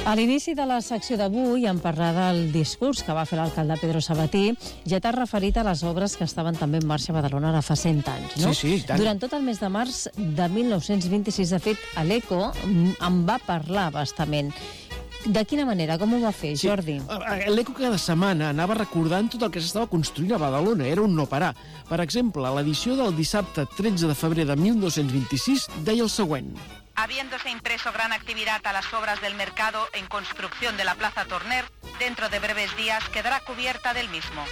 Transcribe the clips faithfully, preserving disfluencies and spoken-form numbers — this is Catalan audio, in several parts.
A l'inici de la secció d'avui, en parlar del discurs que va fer l'alcalde Pedro Sabatí, ja t'has referit a les obres que estaven també en marxa a Badalona ara fa cent anys, no? Sí, sí, tant. Durant tot el mes de març de mil nou-cents vint-i-sis, de fet, a l'Eco en va parlar bastament. De quina manera? Com ho va fer, Sí. Jordi? L'Eco cada setmana anava recordant tot el que s'estava construint a Badalona. Era un no parar. Per exemple, l'edició del dissabte tretze de febrer de mil nou-cents vint-i-sis deia el següent. Habiéndose impreso gran actividad a las obras del mercado en construcción de la Plaza Torner, dentro de breves días quedará cubierta del mismo.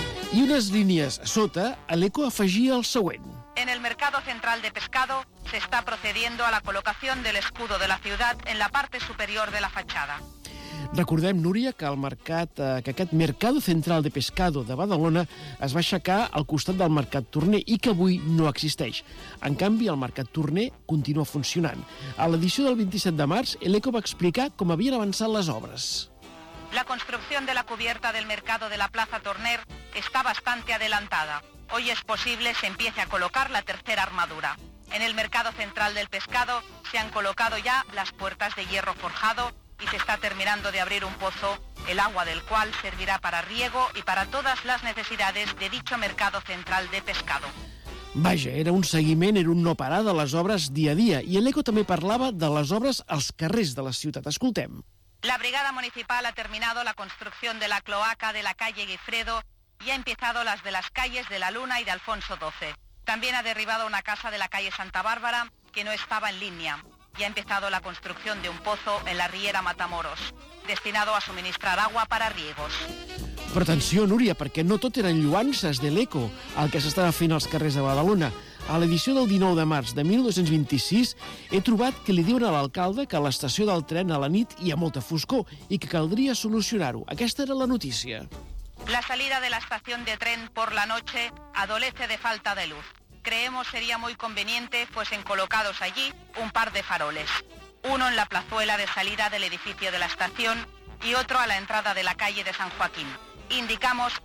I unes línies a sota, l'Eco afegia el següent. En el mercado central de pescado se está procediendo a la colocación del escudo de la ciudad en la parte superior de la fachada. Recordem, Núria, que el mercat, eh, que aquest Mercado Central de Pescado de Badalona es va aixecar al costat del Mercat Torner i que avui no existeix. En canvi, el Mercat Torner continua funcionant. A l'edició del vint-i-set de març, l'Eco va explicar com havien avançat les obres. La construcción de la cubierta del mercado de la Plaza Torner está bastante adelantada. Hoy es posible se empiece a colocar la tercera armadura. En el mercado central del pescado se han colocado ya las puertas de hierro forjado y se está terminando de abrir un pozo, el agua del cual servirá para riego y para todas las necesidades de dicho mercado central de pescado. Vaja, era un seguiment, era un no parar de les obres dia a dia. I l'Eco també parlava de les obres als carrers de la ciutat. Escoltem. La Brigada Municipal ha terminado la construcción de la cloaca de la calle Guifredo y ha empezado las de las calles de La Luna y de Alfonso doce. También ha derribado una casa de la calle Santa Bárbara que no estaba en línea. Y ha empezado la construcción de un pozo en la Riera Matamoros, destinado a suministrar agua para riegos. Però atenció, Núria, perquè no tot eren lluances de l'Eco, el que s'estava fent als carrers de Badalona. A l'edició del dinou de març de mil dos-cents vint-i-sis he trobat que li diuen a l'alcalde que a l'estació del tren a la nit hi ha molta foscor i que caldria solucionar-ho. Aquesta era la notícia. La salida de la estación de tren por la noche adolece de falta de luz. Creemos sería muy conveniente fuesen colocados allí un par de faroles. Uno en la plazuela de salida del edificio de la estación y otro a la entrada de la calle de San Joaquín. Indicamos